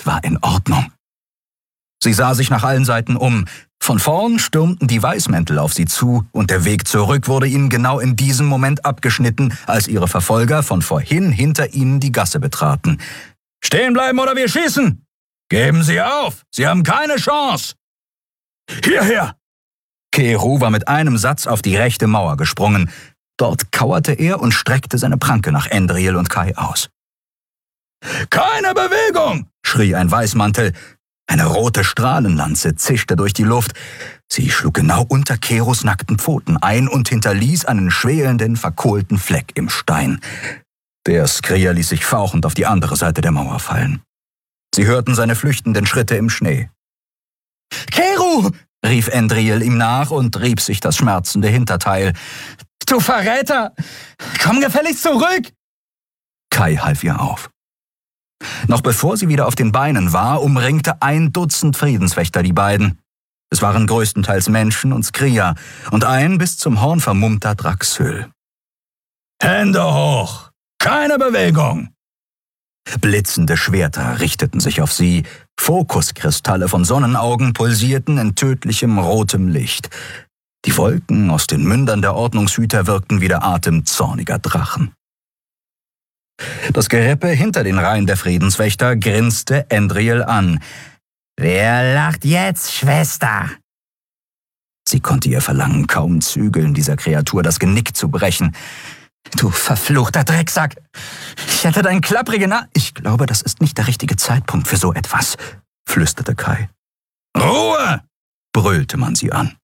Alles war in Ordnung. Sie sah sich nach allen Seiten um. Von vorn stürmten die Weißmäntel auf sie zu und der Weg zurück wurde ihnen genau in diesem Moment abgeschnitten, als ihre Verfolger von vorhin hinter ihnen die Gasse betraten. »Stehen bleiben oder wir schießen! Geben Sie auf! Sie haben keine Chance!« »Hierher!« Kero war mit einem Satz auf die rechte Mauer gesprungen. Dort kauerte er und streckte seine Pranke nach Endriel und Kai aus. »Keine Bewegung!« schrie ein Weißmantel. Eine rote Strahlenlanze zischte durch die Luft. Sie schlug genau unter Keros nackten Pfoten ein und hinterließ einen schwelenden, verkohlten Fleck im Stein. Der Skrier ließ sich fauchend auf die andere Seite der Mauer fallen. Sie hörten seine flüchtenden Schritte im Schnee. »Kero!« rief Endriel ihm nach und rieb sich das schmerzende Hinterteil. »Du Verräter! Komm gefälligst zurück!« Kai half ihr auf. Noch bevor sie wieder auf den Beinen war, umringte 1 Dutzend Friedenswächter die beiden. Es waren größtenteils Menschen und Skrier und ein bis zum Horn vermummter Draxhyl. »Hände hoch! Keine Bewegung!« Blitzende Schwerter richteten sich auf sie, Fokuskristalle von Sonnenaugen pulsierten in tödlichem rotem Licht. Die Wolken aus den Mündern der Ordnungshüter wirkten wie der Atem zorniger Drachen. Das Gerippe hinter den Reihen der Friedenswächter grinste Endriel an. »Wer lacht jetzt, Schwester?« Sie konnte ihr Verlangen kaum zügeln, dieser Kreatur das Genick zu brechen. »Du verfluchter Drecksack! Ich hätte deinen klapprigen »Ich glaube, das ist nicht der richtige Zeitpunkt für so etwas«, flüsterte Kai. »Ruhe!« brüllte man sie an.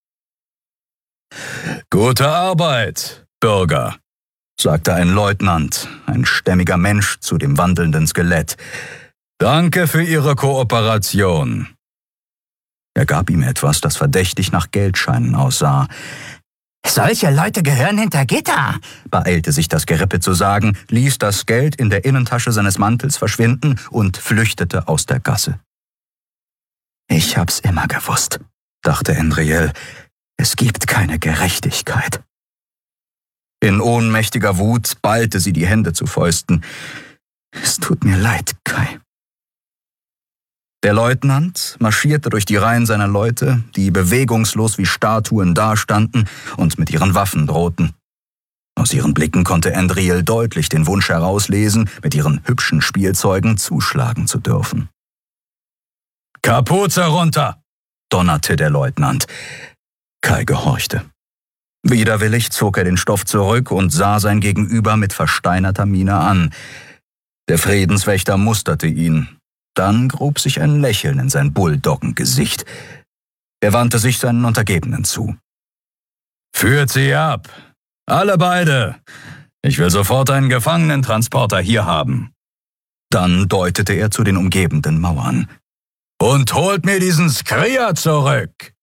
»Gute Arbeit, Bürger«, sagte ein Leutnant, ein stämmiger Mensch zu dem wandelnden Skelett. »Danke für Ihre Kooperation.« Er gab ihm etwas, das verdächtig nach Geldscheinen aussah. »Solche Leute gehören hinter Gitter«, beeilte sich das Gerippe zu sagen, ließ das Geld in der Innentasche seines Mantels verschwinden und flüchtete aus der Gasse. »Ich hab's immer gewusst«, dachte Endriel. »Es gibt keine Gerechtigkeit.« In ohnmächtiger Wut ballte sie die Hände zu Fäusten. »Es tut mir leid, Kai.« Der Leutnant marschierte durch die Reihen seiner Leute, die bewegungslos wie Statuen dastanden und mit ihren Waffen drohten. Aus ihren Blicken konnte Endriel deutlich den Wunsch herauslesen, mit ihren hübschen Spielzeugen zuschlagen zu dürfen. »Kapuze runter«, donnerte der Leutnant. Kai gehorchte. Widerwillig zog er den Stoff zurück und sah sein Gegenüber mit versteinerter Miene an. Der Friedenswächter musterte ihn. Dann grub sich ein Lächeln in sein Bulldoggengesicht. Er wandte sich seinen Untergebenen zu. »Führt sie ab! Alle beide! Ich will sofort einen Gefangenentransporter hier haben!« Dann deutete er zu den umgebenden Mauern. »Und holt mir diesen Skrier zurück!«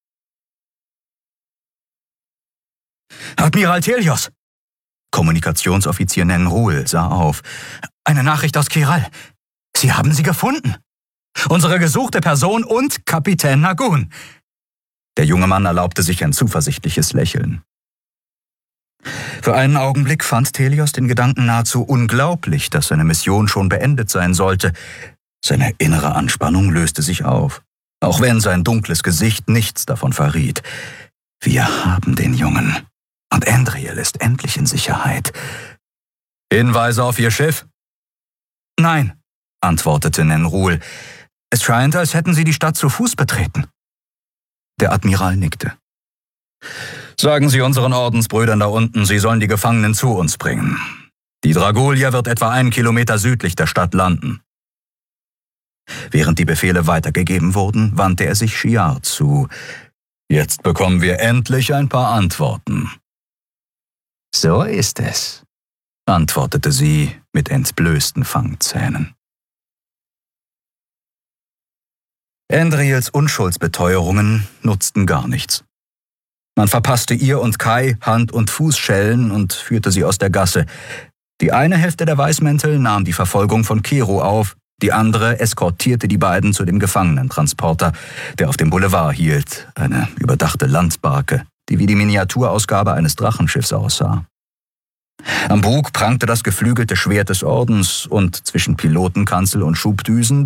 »Admiral Telios!« Kommunikationsoffizier Nenrul sah auf. »Eine Nachricht aus Kiral. Sie haben sie gefunden. Unsere gesuchte Person und Kapitän Nagun.« Der junge Mann erlaubte sich ein zuversichtliches Lächeln. Für einen Augenblick fand Telios den Gedanken nahezu unglaublich, dass seine Mission schon beendet sein sollte. Seine innere Anspannung löste sich auf, auch wenn sein dunkles Gesicht nichts davon verriet. Wir haben den Jungen. Und Endriel ist endlich in Sicherheit. »Hinweise auf Ihr Schiff?« »Nein«, antwortete Nenrul. »Es scheint, als hätten Sie die Stadt zu Fuß betreten.« Der Admiral nickte. »Sagen Sie unseren Ordensbrüdern da unten, sie sollen die Gefangenen zu uns bringen. Die Dragolia wird etwa 1 Kilometer südlich der Stadt landen.« Während die Befehle weitergegeben wurden, wandte er sich Shiar zu. »Jetzt bekommen wir endlich ein paar Antworten.« »So ist es«, antwortete sie mit entblößten Fangzähnen. Endriels Unschuldsbeteuerungen nutzten gar nichts. Man verpasste ihr und Kai Hand- und Fußschellen und führte sie aus der Gasse. Die eine Hälfte der Weißmäntel nahm die Verfolgung von Kero auf, die andere eskortierte die beiden zu dem Gefangenentransporter, der auf dem Boulevard hielt, eine überdachte Landbarke, die wie die Miniaturausgabe eines Drachenschiffs aussah. Am Bug prangte das geflügelte Schwert des Ordens und zwischen Pilotenkanzel und Schubdüsen